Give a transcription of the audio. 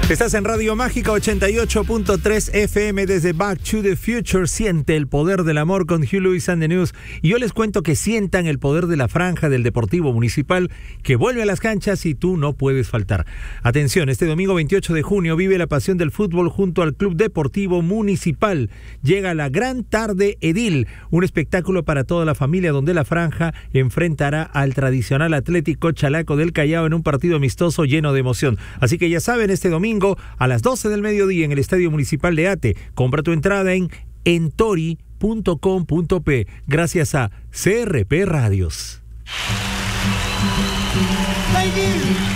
Estás en Radio Mágica 88.3 FM desde Back to the Future. Siente el poder del amor con Hugh Lewis and the News. Y yo les cuento que sientan el poder de la franja del Deportivo Municipal que vuelve a las canchas y tú no puedes faltar. Atención, este domingo 28 de junio vive la pasión del fútbol junto al Club Deportivo Municipal. Llega la Gran Tarde Edil, un espectáculo para toda la familia donde la franja enfrentará al tradicional Atlético Chalaco del Callao en un partido amistoso lleno de emoción. Así que ya saben, este domingo a las 12 del mediodía en el Estadio Municipal de Ate. Compra tu entrada en entori.com.p gracias a CRP Radios. Thank you.